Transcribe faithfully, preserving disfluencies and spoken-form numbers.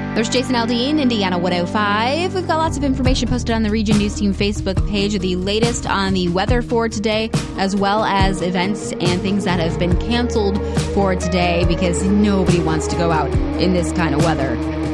There's Jason Aldean, Indiana one oh five. We've got lots of information posted on the Region News Team Facebook page, the latest on the weather for today, as well as events and things that have been canceled for today because nobody wants to go out in this kind of weather.